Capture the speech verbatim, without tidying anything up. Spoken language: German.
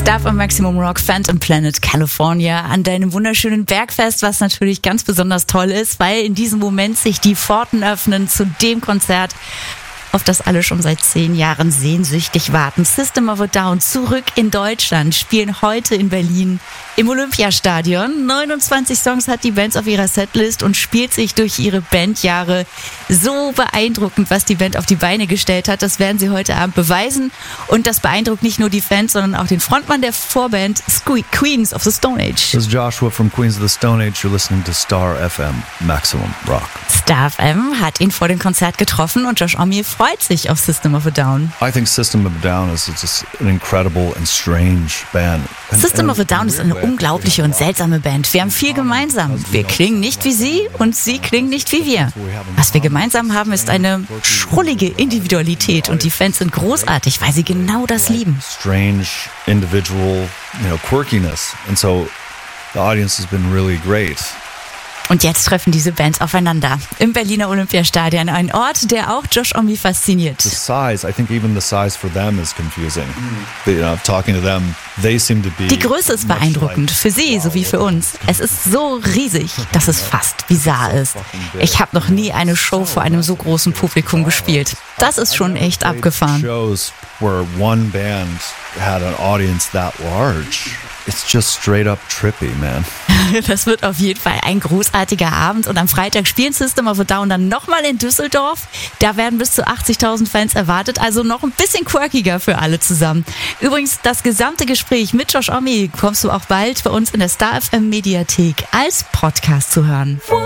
Stuff am Maximum Rock Phantom Planet California an deinem wunderschönen Bergfest, was natürlich ganz besonders toll ist, weil in diesem Moment sich die Pforten öffnen zu dem Konzert, auf das alle schon seit zehn Jahren sehnsüchtig warten. System of a Down zurück in Deutschland, spielen heute in Berlin im Olympiastadion. neunundzwanzig Songs hat die Band auf ihrer Setlist und spielt sich durch ihre Bandjahre. So beeindruckend, was die Band auf die Beine gestellt hat, das werden sie heute Abend beweisen. Und das beeindruckt nicht nur die Fans, sondern auch den Frontmann der Vorband, Sque- Queens of the Stone Age. This is Joshua from Queens of the Stone Age. You're listening to Star F M, Maximum Rock. Star F M hat ihn vor dem Konzert getroffen und Josh Homme freut sich auf System of a Down. I think System of a Down is just an incredible and strange band. And, System of a Down ist eine unglaubliche und seltsame Band. Wir haben viel gemeinsam. Wir klingen nicht wie sie und sie klingen nicht wie wir. Was wir gemeinsam haben, ist eine schrullige Individualität und die Fans sind großartig, weil sie genau das lieben. Strange individual, you know, quirkiness. And so the audience has been really great. Und jetzt treffen diese Bands aufeinander im Berliner Olympiastadion, ein Ort, der auch Josh Homme fasziniert. The size, I think even the size for them is confusing. You know, talking to them, they seem to be. Die Größe ist beeindruckend, für sie sowie für uns. Es ist so riesig, dass es fast bizarr ist. Ich habe noch nie eine Show vor einem so großen Publikum gespielt. Das ist schon echt abgefahren. Shows where one band had an audience that large. It's just straight up trippy, man. Das wird auf jeden Fall ein großartiger Abend und am Freitag spielen System of a Down dann nochmal in Düsseldorf. Da werden bis zu achtzigtausend Fans erwartet, also noch ein bisschen quirkiger für alle zusammen. Übrigens, das gesamte Gespräch mit Josh Homme kommst du auch bald bei uns in der Star F M Mediathek als Podcast zu hören.